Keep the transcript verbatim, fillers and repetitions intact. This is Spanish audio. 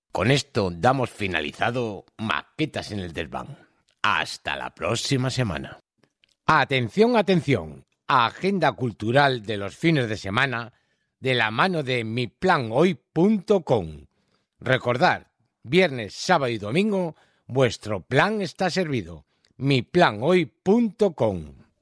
Con esto damos finalizado Maquetas en el Desván. Hasta la próxima semana. Atención, atención. Agenda cultural de los fines de semana de la mano de mi plan hoy punto com. Recordad, viernes, sábado y domingo, vuestro plan está servido. mi plan hoy punto com.